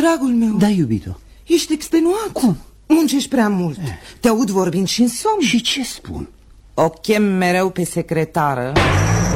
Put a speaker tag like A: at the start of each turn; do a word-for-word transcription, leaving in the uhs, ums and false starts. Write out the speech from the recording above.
A: Dragul meu.
B: Da, iubito.
A: Ești extenuat.
B: Cum?
A: Muncești prea mult.
B: Eh.
A: Te aud vorbind și în somn.
B: Și ce spun?
A: O chem mereu pe secretară